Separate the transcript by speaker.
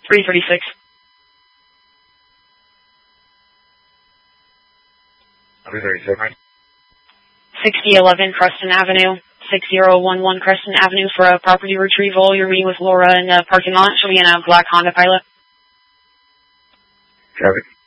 Speaker 1: 336.
Speaker 2: $337.
Speaker 1: 6011 Creston Avenue. 6011 Creston Avenue for a property retrieval. You're meeting with Laura in the parking lot. She'll be in a black Honda Pilot.
Speaker 2: Traffic.